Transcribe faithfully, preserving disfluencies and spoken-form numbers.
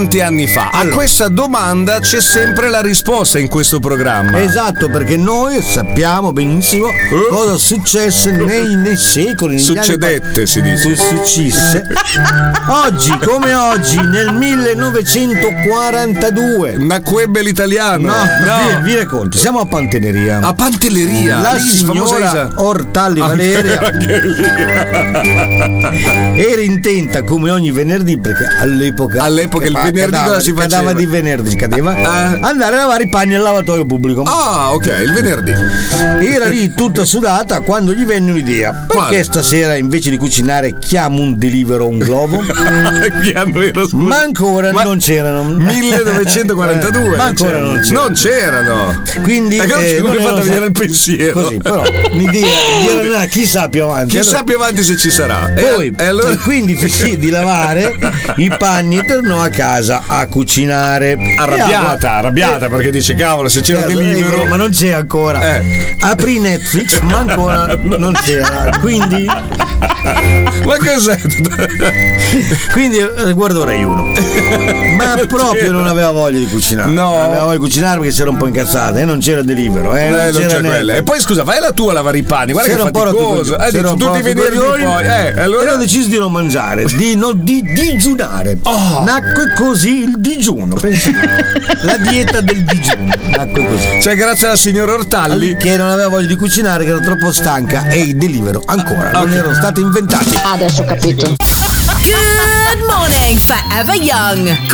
tanti anni fa. Allora. A questa domanda c'è sempre la risposta in questo programma. Esatto, perché noi sappiamo benissimo Eh? cosa successe nei, nei secoli. negli Succedette, anni... si dice. Successe. Oggi, come oggi, nel millenovecentoquarantadue. Nacquebbe l'italiano. No, Vi, vi racconto, siamo a Pantelleria. A Pantelleria. La lì, famosa signora Isa. Ortalli Valeria era intenta come ogni venerdì, perché all'epoca All'epoca il venerdì cadava, cosa si faceva? cadava di venerdì, cadeva Ah. andare a lavare i panni al lavatoio pubblico. Ah, ok, il venerdì. Era lì tutta sudata quando gli venne un'idea. Perché Quale? stasera invece di cucinare chiamo un Deliveroo, un globo? Che anno era, scusa? Ma ancora Ma- non c'erano. millenovecentoquarantadue. Ma ancora non c'erano. Non c'erano. Quindi E allora eh, ci non mi hai fatto erano- venire il pensiero. Così, però un'idea, un'idea, chissà più avanti. Chissà Allora, più avanti se ci sarà. Poi, E, e allora... quindi finì di lavare i panni e tornò a casa a cucinare. Arrabbiata, arrabbiata perché dice cavolo se c'era Eh, Deliveroo. ma non c'è ancora. Eh. Aprì Netflix, ma ancora non c'era. Quindi, Ma cos'è? quindi eh, guardo Rai uno. Ma proprio non aveva voglia di cucinare. No. Non aveva voglia di cucinare perché si era un po' incazzata e non c'era Deliveroo. Eh, Eh, non non c'era c'è neanche- quella. E poi scusa, vai la tua a lavare i panni, guarda C'era che un po' faticoso. rotto Eh, c'era un po' tutti i rotto venerdì coglioni, poi. Eh, e allora ho deciso di non mangiare, di, no, di digiunare. Oh. Nacque così il digiuno. pensate. La dieta del digiuno. Nacque così. cioè grazie alla signora Ortalli. Che non aveva voglia di cucinare, che era troppo stanca e i Deliveroo ancora non erano stati inventati. Adesso ho capito. Good morning, Forever Young.